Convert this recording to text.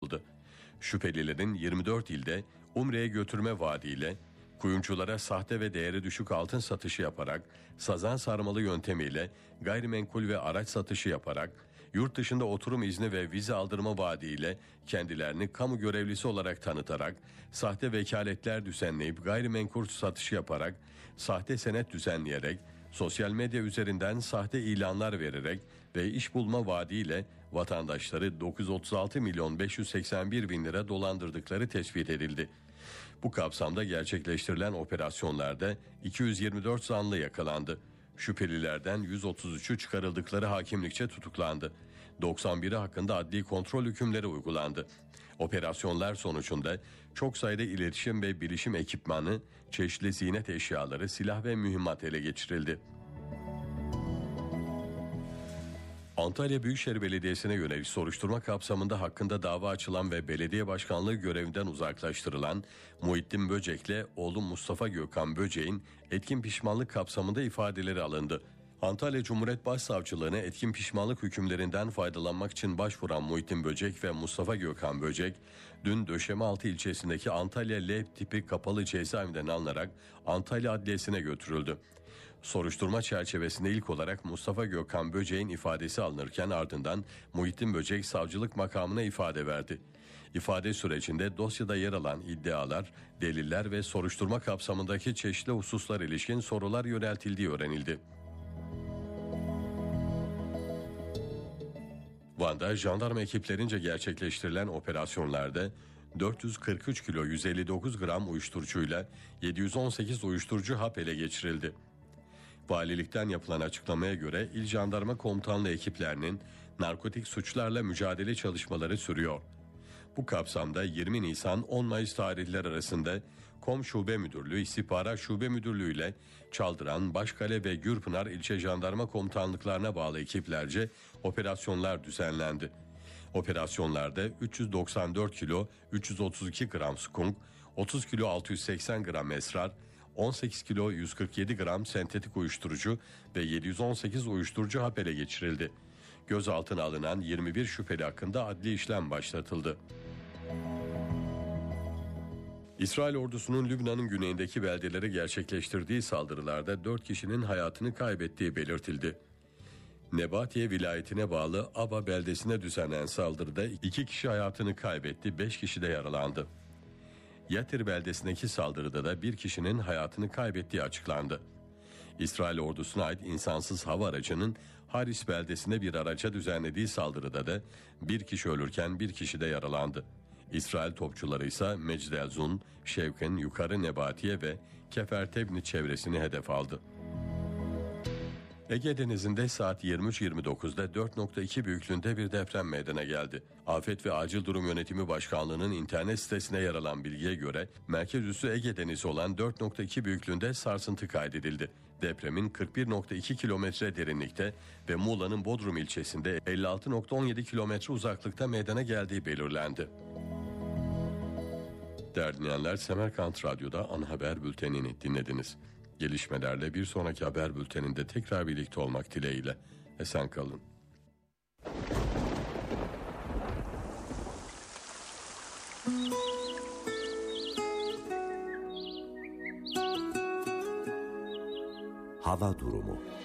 yapıldı. Şüphelilerin 24 ilde Umre'ye götürme vaadiyle kuyumculara sahte ve değeri düşük altın satışı yaparak, sazan sarmalı yöntemiyle gayrimenkul ve araç satışı yaparak, yurt dışında oturum izni ve vize aldırma vaadiyle kendilerini kamu görevlisi olarak tanıtarak, sahte vekaletler düzenleyip gayrimenkul satışı yaparak, sahte senet düzenleyerek, sosyal medya üzerinden sahte ilanlar vererek ve iş bulma vaadiyle vatandaşları 936 milyon 581 bin lira dolandırdıkları tespit edildi. Bu kapsamda gerçekleştirilen operasyonlarda 224 zanlı yakalandı. Şüphelilerden 133'ü çıkarıldıkları hakimlikçe tutuklandı. 91'i hakkında adli kontrol hükümleri uygulandı. Operasyonlar sonucunda çok sayıda iletişim ve bilişim ekipmanı, çeşitli ziynet eşyaları, silah ve mühimmat ele geçirildi. Antalya Büyükşehir Belediyesi'ne yönelik soruşturma kapsamında hakkında dava açılan ve belediye başkanlığı görevinden uzaklaştırılan Muhittin Böcek'le oğlu Mustafa Gökhan Böcek'in etkin pişmanlık kapsamında ifadeleri alındı. Antalya Cumhuriyet Başsavcılığına etkin pişmanlık hükümlerinden faydalanmak için başvuran Muhittin Böcek ve Mustafa Gökhan Böcek, dün Döşemealtı ilçesindeki Antalya L tipi kapalı cezaevinden alınarak Antalya Adliyesi'ne götürüldü. Soruşturma çerçevesinde ilk olarak Mustafa Gökhan Böcek'in ifadesi alınırken ardından Muhittin Böcek savcılık makamına ifade verdi. İfade sürecinde dosyada yer alan iddialar, deliller ve soruşturma kapsamındaki çeşitli hususlar ilişkin sorular yöneltildiği öğrenildi. Van'da jandarma ekiplerince gerçekleştirilen operasyonlarda 443 kilo 159 gram uyuşturucuyla 718 uyuşturucu hap ele geçirildi. Valilikten yapılan açıklamaya göre İl Jandarma Komutanlığı ekiplerinin narkotik suçlarla mücadele çalışmaları sürüyor. Bu kapsamda 20 Nisan 10 Mayıs tarihleri arasında KOM Şube Müdürlüğü, İstihbarat Şube Müdürlüğü ile Çaldıran, Başkale ve Gürpınar ilçe jandarma komutanlıklarına bağlı ekiplerce operasyonlar düzenlendi. Operasyonlarda 394 kilo 332 gram skunk, 30 kilo 680 gram esrar, 18 kilo 147 gram sentetik uyuşturucu ve 718 uyuşturucu hap ele geçirildi. Gözaltına alınan 21 şüpheli hakkında adli işlem başlatıldı. İsrail ordusunun Lübnan'ın güneyindeki beldelere gerçekleştirdiği saldırılarda 4 kişinin hayatını kaybettiği belirtildi. Nebatiye vilayetine bağlı Aba beldesine düzenlenen saldırıda 2 kişi hayatını kaybetti, 5 kişi de yaralandı. Yatir beldesindeki saldırıda da 1 kişinin hayatını kaybettiği açıklandı. İsrail ordusuna ait insansız hava aracının Haris beldesinde bir araca düzenlediği saldırıda da 1 kişi ölürken 1 kişi de yaralandı. İsrail topçuları ise Mecdelzun, Şevkin, Yukarı Nebatiye ve Kefertebni çevresini hedef aldı. Ege Denizi'nde saat 23.29'da 4.2 büyüklüğünde bir deprem meydana geldi. Afet ve Acil Durum Yönetimi Başkanlığı'nın internet sitesine yer alan bilgiye göre merkez üssü Ege Denizi olan 4.2 büyüklüğünde sarsıntı kaydedildi. Depremin 41.2 kilometre derinlikte ve Muğla'nın Bodrum ilçesinde 56.17 kilometre uzaklıkta meydana geldiği belirlendi. Değerli dinleyenler, Semerkant Radyo'da ana haber bültenini dinlediniz. Gelişmelerle bir sonraki haber bülteninde tekrar birlikte olmak dileğiyle. Esen kalın. Hava durumu.